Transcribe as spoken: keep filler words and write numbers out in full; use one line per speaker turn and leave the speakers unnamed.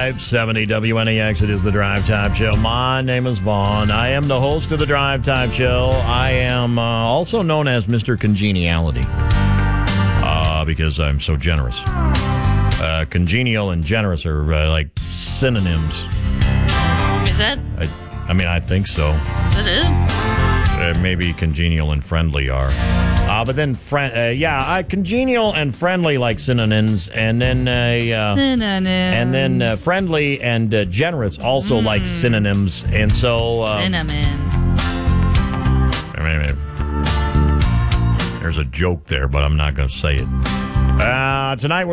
five seventy W N E X. It is the Drive Time Show. My name is Vaughn. I am the host of the Drive Time Show. I am uh, also known as Mister Congeniality uh, because I'm so generous. Uh, congenial and generous are uh, like synonyms.
Is that?
I, I mean, I think so.
Is it?
Uh, maybe congenial and friendly are. Uh, but then, friend, uh, yeah, uh, congenial and friendly like synonyms, and then uh, uh,
synonyms,
and then uh, friendly and uh, generous also mm. like synonyms, and so uh,
cinnamon.
I mean, there's a joke there, but I'm not going to say it. Uh, tonight. We're